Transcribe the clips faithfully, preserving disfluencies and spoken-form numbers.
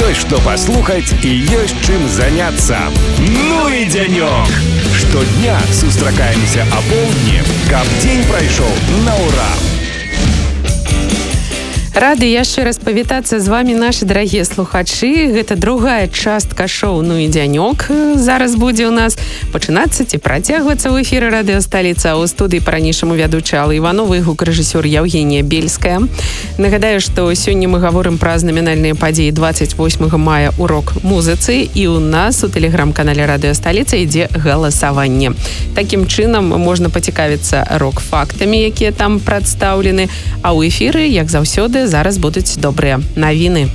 Ёсць што паслухаць і ёсць чым заняцца. Ну і дзянёк! Штодня сустракаемся о поўдні, каб дзень прайшоў на ура. Рады яшчэ раз павітацца з вами, нашы дарагія слухачы. Гэта другая частка шоу «Ну і дзянёк». Зараз будзе ў нас пачынацца ці працягвацца ў эфіры радыёсталіца. У студыі па-ранейшаму вядучая Алла Іванова і гукарэжысёр Евгения Бельская. Нагадаю, што сёння мы гаворым пра знамінальныя падзеі двадцать восьмага мая ў рок-музыцы, і ў нас у тэлеграм-канале радыёсталіца ідзе галасаванне. Такім чынам можна пацікавіцца рок-фактамі, якія там прадстаўлены, а ў эфіры, як заўсёды, зараз будуць добрыя навіны.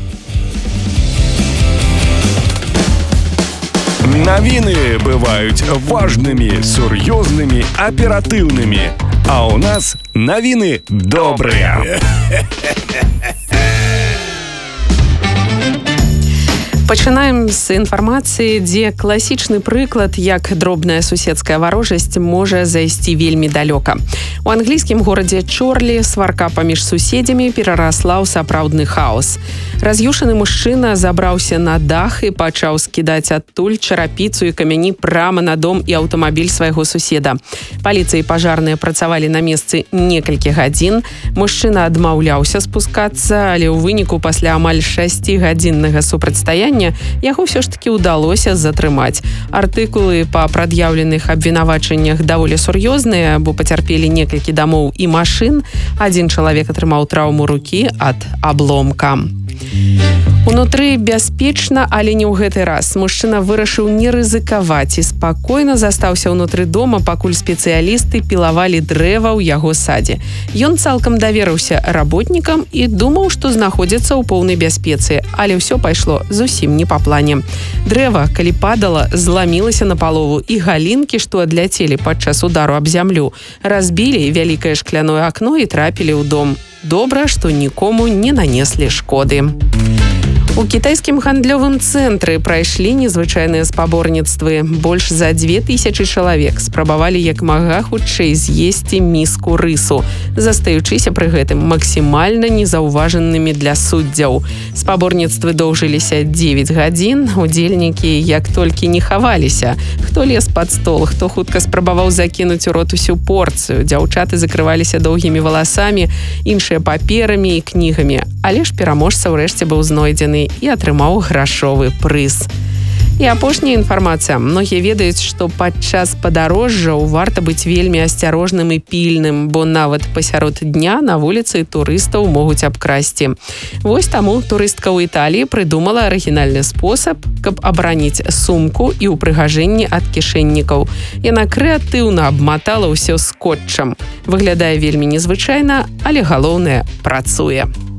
Навіны бываюць важнымі, сур'ёзнымі, аператыўнымі. А ў нас навіны добрыя. Пачынаем з інфармацыі, дзе класічны прыклад, як дробная суседская варожасць можа зайсці вельмі далёка. У англійскім горадзе Чорлі сварка паміж суседзямі перарасла ў сапраўдны хаос. Раз'юшаны мужчына забраўся на дах і пачаў скідаць адтуль чарапіцу і камяні прама на дом і аўтамабіль свайго суседа. Паліцыя і пажарныя працавалі на месцы некалькі гадзін. Мужчына адмаўляўся спускацца, але ў выніку пасля амаль шасцігадзіннага супрацьстаяння яго ўсё ж такі ўдалося затрымаць. Артыкулы па прад'яўленых абвінавачаннях даволі сур'ёзныя, бо пацярпелі некалькі дамоў і машын. Адзін чалавек атрымаў траўму рукі ад абломка. Унутры бяспечна, але не ў гэты раз. Мужчына вырашыў не рызыкаваць і спакойна застаўся ўнутры дома, пакуль спецыялісты пілавалі дрэва ў яго садзе. Ён цалкам даверыўся работнікам і думаў, што знаходзіцца ў поўнай бяспецы, але ўсё пайшло зусім не па плане. Дрэва, калі падала, зламілася напалову, і галінкі, што адляцелі падчас удару аб зямлю, разбілі вялікае шкляное акно і трапілі ў дом. Добра, што нікому не нанеслі шкоды. У кітайскім гандлёвым цэнтры прайшлі незвычайныя спаборніцтвы. Больш за дзве тысячы чалавек спрабавалі як мага хутчэй з'есці міску рысу, застаючыся пры гэтым максімальна незаўважанымі для суддзяў. Спаборніцтвы доўжыліся дзевяць гадзін. Удзельнікі як толькі не хаваліся. Хто лез пад стол, хто хутка спрабаваў закінуць у рот усю порцыю. Дзяўчаты закрываліся доўгімі валасамі, іншыя паперамі і кнігамі. Але ж пераможца ўрэшце быў знойдзены і атрымаў грашовы прыз. І апошняя інфармацыя. Многія ведаюць, што падчас падарожжаў варта быць вельмі асцярожным і пільным, бо нават пасярод дня на вуліцы турыстаў могуць абкрасці. Вось таму турыстка ў Італіі прыдумала арыгінальны спосаб, каб абараніць сумку і ўпрыгажэнні ад кішэннікаў. Яна крэатыўна абматала ўсё скотчам. Выглядае вельмі незвычайна, але галоўнае, працуе.